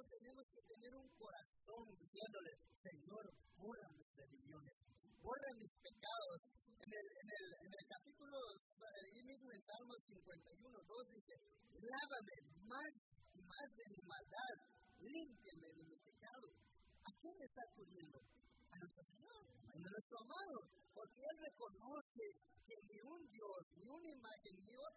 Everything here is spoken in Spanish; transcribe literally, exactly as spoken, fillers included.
tenemos que tener un corazón diciéndole, Señor, borra mis rebeliones, borra mis pecados. En el, en el, en el capítulo, ahí mismo en Salmos cincuenta y uno, dos dice, lávame más y más de mi maldad, límpiame de mi pecado. ¿A quién está acudiendo? A nuestro Señor, a nuestro amado, porque Él reconoce que ni un Dios, ni una imagen, ni otra